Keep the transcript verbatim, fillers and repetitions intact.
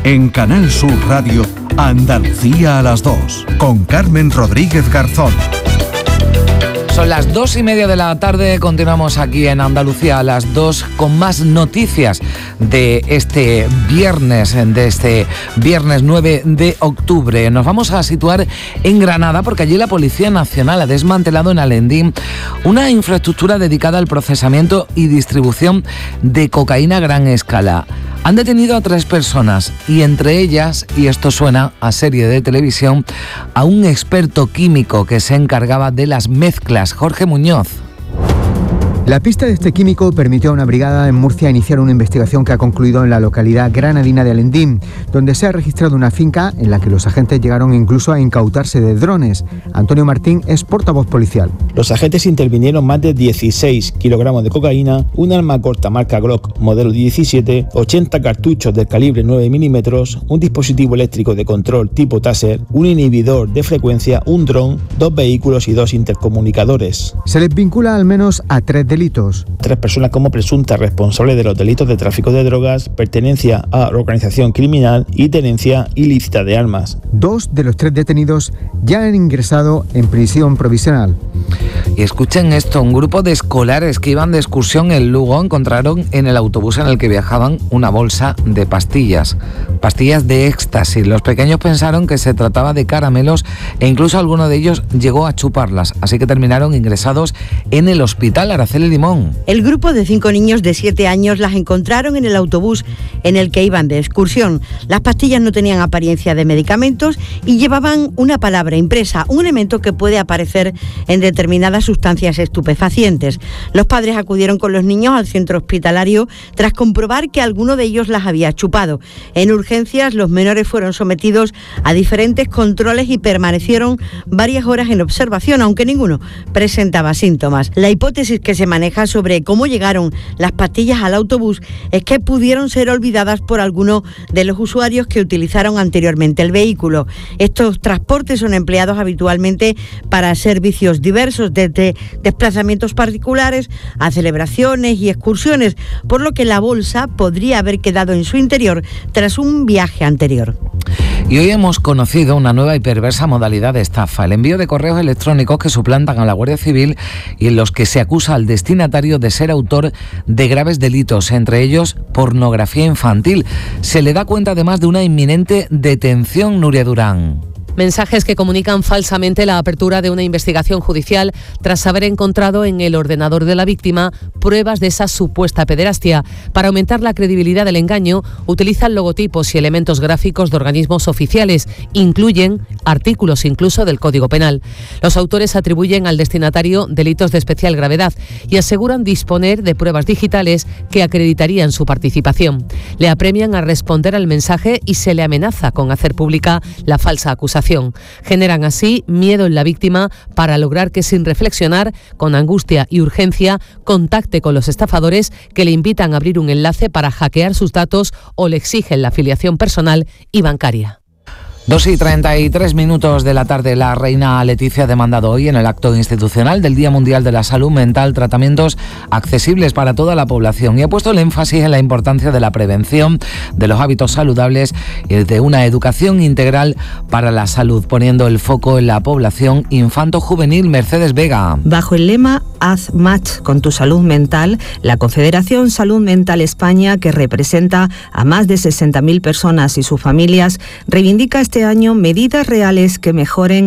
En Canal Sur Radio, Andalucía a las dos, con Carmen Rodríguez Garzón. Son las dos y media de la tarde, continuamos aquí en Andalucía a las dos con más noticias de este viernes, de este viernes nueve de octubre. Nos vamos a situar en Granada porque allí la Policía Nacional ha desmantelado en Alendín una infraestructura dedicada al procesamiento y distribución de cocaína a gran escala. Han detenido a tres personas y entre ellas, y esto suena a serie de televisión, a un experto químico que se encargaba de las mezclas. Jorge Muñoz. La pista de este químico permitió a una brigada en Murcia iniciar una investigación que ha concluido en la localidad granadina de Alendín, donde se ha registrado una finca en la que los agentes llegaron incluso a incautarse de drones. Antonio Martín es portavoz policial. Los agentes intervinieron más de dieciséis kilogramos de cocaína, un arma corta marca Glock modelo diecisiete, ochenta cartuchos del calibre nueve milímetros, un dispositivo eléctrico de control tipo Taser, un inhibidor de frecuencia, un dron, dos vehículos y dos intercomunicadores. Se les vincula al menos a tres delitos. Tres personas como presuntas responsables de los delitos de tráfico de drogas, pertenencia a organización criminal y tenencia ilícita de armas. Dos de los tres detenidos ya han ingresado en prisión provisional. Y escuchen esto, un grupo de escolares que iban de excursión en Lugo encontraron en el autobús en el que viajaban una bolsa de pastillas, pastillas de éxtasis. Los pequeños pensaron que se trataba de caramelos e incluso alguno de ellos llegó a chuparlas, así que terminaron ingresados en el hospital. Araceli Limón. El grupo de cinco niños de siete años las encontraron en el autobús en el que iban de excursión. Las pastillas no tenían apariencia de medicamentos y llevaban una palabra impresa, un elemento que puede aparecer en determinadas sustancias estupefacientes. Los padres acudieron con los niños al centro hospitalario tras comprobar que alguno de ellos las había chupado. En urgencias, los menores fueron sometidos a diferentes controles y permanecieron varias horas en observación, aunque ninguno presentaba síntomas. La hipótesis que se maneja sobre cómo llegaron las pastillas al autobús es que pudieron ser olvidadas por alguno de los usuarios que utilizaron anteriormente el vehículo. Estos transportes son empleados habitualmente para servicios diversos, desde desplazamientos particulares a celebraciones y excursiones, por lo que la bolsa podría haber quedado en su interior tras un viaje anterior. Y hoy hemos conocido una nueva y perversa modalidad de estafa, el envío de correos electrónicos que suplantan a la Guardia Civil y en los que se acusa al destinatario de ser autor de graves delitos, entre ellos pornografía infantil. Se le da cuenta además de una inminente detención. Nuria Durán. Mensajes que comunican falsamente la apertura de una investigación judicial tras haber encontrado en el ordenador de la víctima pruebas de esa supuesta pederastia. Para aumentar la credibilidad del engaño, utilizan logotipos y elementos gráficos de organismos oficiales. Incluyen artículos incluso del Código Penal. Los autores atribuyen al destinatario delitos de especial gravedad y aseguran disponer de pruebas digitales que acreditarían su participación. Le apremian a responder al mensaje y se le amenaza con hacer pública la falsa acusación. Generan así miedo en la víctima para lograr que, sin reflexionar, con angustia y urgencia, contacte con los estafadores que le invitan a abrir un enlace para hackear sus datos o le exigen la afiliación personal y bancaria. Dos y treinta y tres minutos de la tarde, la reina Leticia ha demandado hoy en el acto institucional del Día Mundial de la Salud Mental tratamientos accesibles para toda la población y ha puesto el énfasis en la importancia de la prevención, de los hábitos saludables y de una educación integral para la salud, poniendo el foco en la población infanto-juvenil. Mercedes Vega. Bajo el lema Haz match con tu salud mental, la Confederación Salud Mental España, que representa a más de sesenta mil personas y sus familias, reivindica este año medidas reales que mejoren